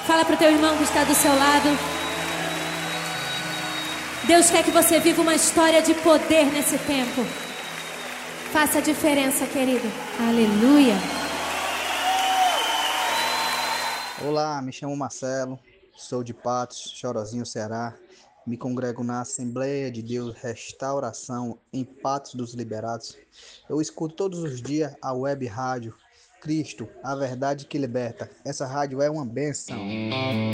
Fala pro teu irmão que está do seu lado. Deus quer que você viva uma história de poder nesse tempo. Faça a diferença, querido. Aleluia. Olá, me chamo Marcelo, sou de Patos, Chorozinho, Ceará. Me congrego na Assembleia de Deus Restauração em Patos dos Liberados. Eu escuto todos os dias a web rádio Cristo, a verdade que liberta. Essa rádio é uma bênção.